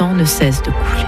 sang ne cesse de couler.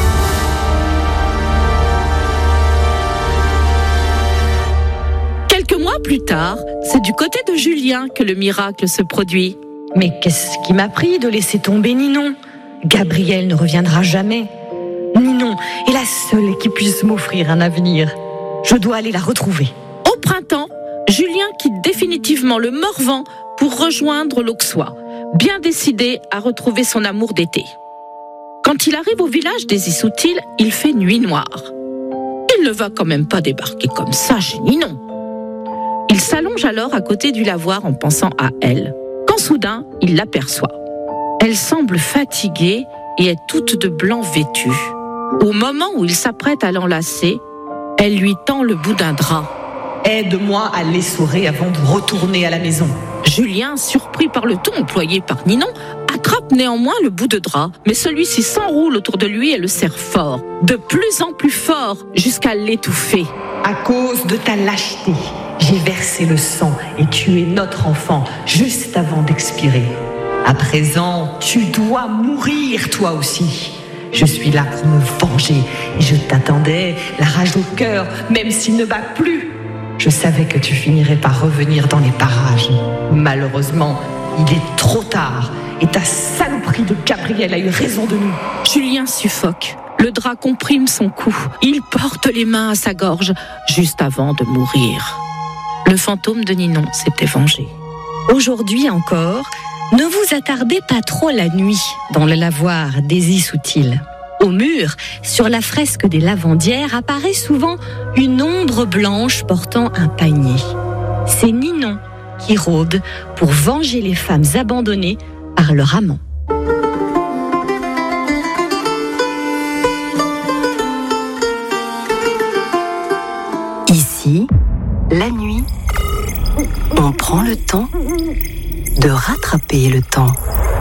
Quelques mois plus tard, c'est du côté de Julien que le miracle se produit. Mais qu'est-ce qui m'a pris de laisser tomber Ninon ? Gabrielle ne reviendra jamais. Ninon est la seule qui puisse m'offrir un avenir. Je dois aller la retrouver. Au printemps, Julien quitte définitivement le Morvan pour rejoindre l'Auxois, bien décidé à retrouver son amour d'été. Quand il arrive au village des Issoutil, il fait nuit noire. Il ne va quand même pas débarquer comme ça chez Ninon. Il s'allonge alors à côté du lavoir en pensant à elle, quand soudain, il l'aperçoit. Elle semble fatiguée et est toute de blanc vêtue. Au moment où il s'apprête à l'enlacer, elle lui tend le bout d'un drap. « Aide-moi à l'essorer avant de retourner à la maison. » Julien, surpris par le ton employé par Ninon, attrape néanmoins le bout de drap, mais celui-ci s'enroule autour de lui et le serre fort, de plus en plus fort, jusqu'à l'étouffer. « À cause de ta lâcheté, j'ai versé le sang et tué notre enfant juste avant d'expirer. À présent, tu dois mourir toi aussi. Je suis là pour me venger et je t'attendais, la rage au cœur, même s'il ne bat plus. Je savais que tu finirais par revenir dans les parages. Malheureusement, il est trop tard et ta saloperie de Gabrielle a eu raison de nous. » Julien suffoque. Le drap comprime son cou. Il porte les mains à sa gorge juste avant de mourir. Le fantôme de Ninon s'était vengé. Aujourd'hui encore, ne vous attardez pas trop la nuit dans le lavoir des Issoutil. Au mur, sur la fresque des lavandières, apparaît souvent une ombre blanche portant un panier. C'est Ninon qui rôde pour venger les femmes abandonnées par leur amant. Ici, la nuit, on prend le temps de rattraper le temps.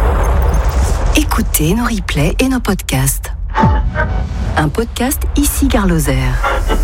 Écoutez nos replays et nos podcasts. Un podcast ici Gare Lozère.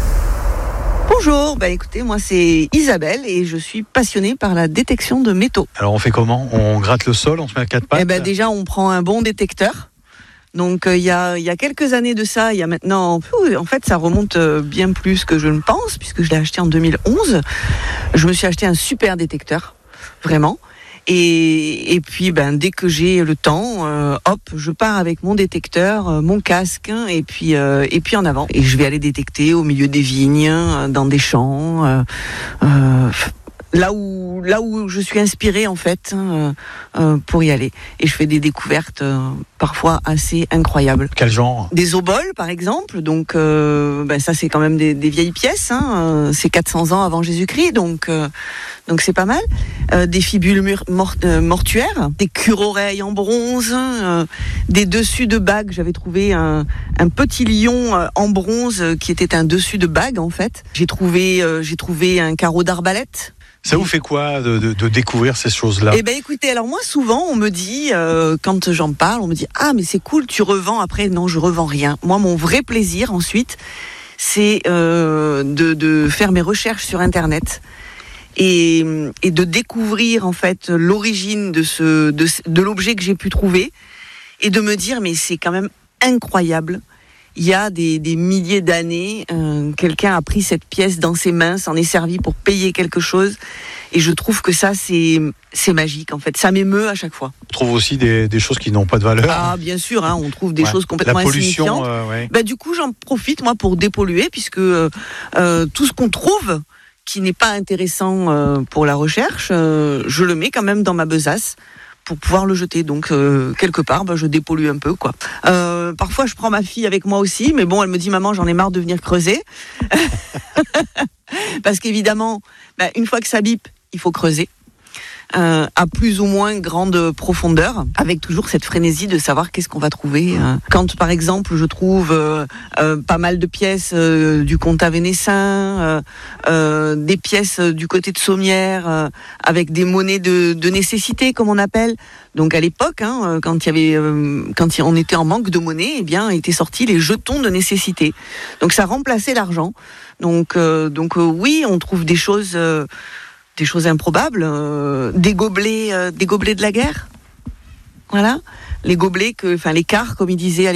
Bonjour, écoutez, moi c'est Isabelle et je suis passionnée par la détection de métaux. Alors on fait comment ? On gratte le sol, on se met à quatre pattes ? Déjà on prend un bon détecteur. Donc il y a quelques années de ça, il y a maintenant, en fait ça remonte bien plus que je ne pense, puisque je l'ai acheté en 2011. Je me suis acheté un super détecteur, vraiment. Et puis dès que j'ai le temps, je pars avec mon détecteur, mon casque, et puis en avant. Et je vais aller détecter au milieu des vignes, dans des champs, là où je suis inspirée en fait pour y aller. Et je fais des découvertes parfois assez incroyables. Quel genre ? Des oboles par exemple, donc ça c'est quand même des vieilles pièces, c'est 400 ans avant Jésus-Christ, donc c'est pas mal. Des fibules mortuaires, des cure-oreilles en bronze, des dessus de bagues. J'avais trouvé un petit lion en bronze qui était un dessus de bague en fait. J'ai trouvé un carreau d'arbalète. Ça vous fait quoi de découvrir ces choses-là ? Écoutez, alors moi souvent on me dit, quand j'en parle, on me dit « Ah mais c'est cool, tu revends ». Après non, je revends rien. Moi mon vrai plaisir ensuite, c'est de faire mes recherches sur Internet et de découvrir en fait l'origine de l'objet que j'ai pu trouver et de me dire mais c'est quand même incroyable. Il y a des milliers d'années, quelqu'un a pris cette pièce dans ses mains, s'en est servi pour payer quelque chose. Et je trouve que ça, c'est magique, en fait. Ça m'émeut à chaque fois. On trouve aussi des choses qui n'ont pas de valeur. Ah, bien sûr, on trouve des choses complètement insignifiantes. La pollution, du coup, j'en profite, moi, pour dépolluer, puisque tout ce qu'on trouve qui n'est pas intéressant pour la recherche, je le mets quand même dans ma besace pour pouvoir le jeter. Donc quelque part je dépollue un peu quoi. Parfois je prends ma fille avec moi aussi, mais bon elle me dit maman j'en ai marre de venir creuser parce qu'évidemment une fois que ça bip il faut creuser à plus ou moins grande profondeur, avec toujours cette frénésie de savoir qu'est-ce qu'on va trouver. Quand par exemple je trouve pas mal de pièces du comtat vénessin, des pièces du côté de Sommières, avec des monnaies de nécessité comme on appelle. Donc à l'époque, quand on était en manque de monnaie, étaient sortis les jetons de nécessité. Donc ça remplaçait l'argent. Donc oui, on trouve des choses improbables, des gobelets de la guerre. Voilà, les gobelets les quarts comme ils disaient à l'époque.